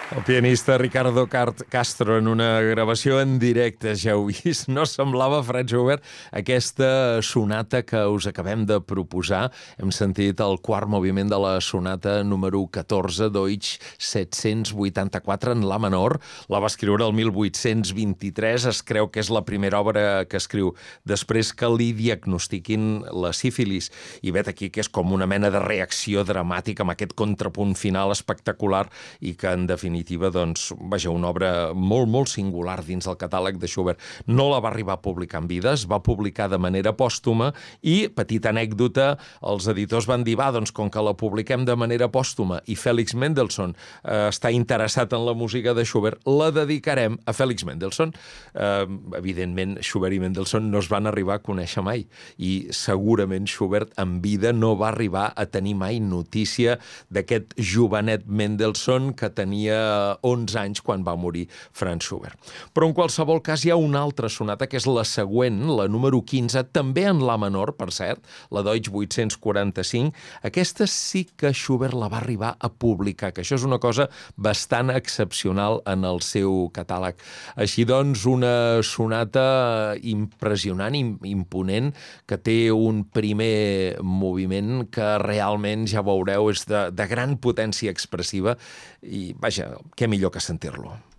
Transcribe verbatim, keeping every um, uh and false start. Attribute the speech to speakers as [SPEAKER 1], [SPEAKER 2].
[SPEAKER 1] El pianista Ricardo Castro en una gravació en directe, ja heu vist, no semblava Franz Schubert aquesta sonata que us acabem de proposar. Hem sentit el quart moviment de la sonata número catorze, Deutsch set-cents vuitanta-quatre en la menor. La va escriure el mil vuit-cents vint-i-tres, es creu que és la primera obra que escriu després que li diagnostiquin la sífilis. I vet aquí que és com una mena de reacció dramàtica amb aquest contrapunt final espectacular i que, en definitiva, doncs, vaja, una obra molt, molt singular dins el catàleg de Schubert. No la va arribar a publicar en vida, es va publicar de manera pòstuma i, petita anècdota, els editors van dir, va, doncs, com que la publiquem de manera pòstuma i Félix Mendelssohn eh, està interessat en la música de Schubert, la dedicarem a Félix Mendelssohn. Eh, evidentment, Schubert i Mendelssohn no es van arribar a conèixer mai i segurament Schubert en vida no va arribar a tenir mai notícia d'aquest jovenet Mendelssohn que tenia onze anys quan va morir Franz Schubert. Però en qualsevol cas hi ha una altra sonata que és la següent, la número quinze, també en la menor, per cert, la Deutsch vuit-cents quaranta-cinc. Aquesta sí que Schubert la va arribar a publicar, que això és una cosa bastant excepcional en el seu catàleg. Així doncs, una sonata impressionant, imponent, que té un primer moviment que realment, ja veureu, és de, de gran potència expressiva i, vaja, què millor que sentir-lo.